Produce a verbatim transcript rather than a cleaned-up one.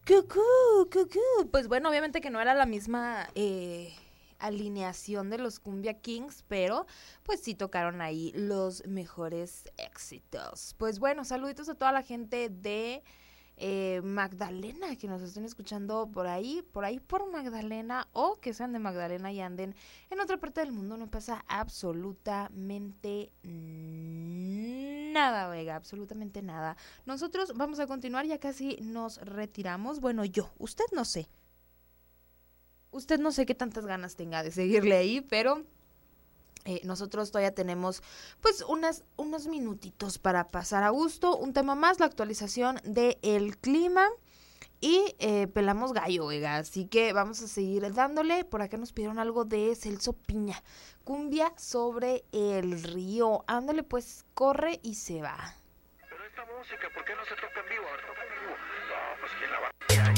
Cucú, cucú. Pues bueno, obviamente que no era la misma eh, alineación de los Cumbia Kings, pero pues sí tocaron ahí los mejores éxitos. Pues bueno, saluditos a toda la gente de eh, Magdalena que nos estén escuchando por ahí, por ahí por Magdalena, o que sean de Magdalena y anden en otra parte del mundo. No pasa absolutamente nada, oiga, absolutamente nada. Nosotros vamos a continuar, ya casi nos retiramos. Bueno, yo, usted no sé. Usted no sé qué tantas ganas tenga de seguirle ahí, pero eh, nosotros todavía tenemos pues unas, unos minutitos para pasar a gusto. Un tema más, la actualización del clima. Y eh, pelamos gallo, oiga, así que vamos a seguir dándole. Por acá nos pidieron algo de Celso Piña. Cumbia sobre el río. Ándale, pues, corre y se va. Pero esta música, ¿por qué no se toca en vivo? A ver, toca en vivo. No, pues quién la va.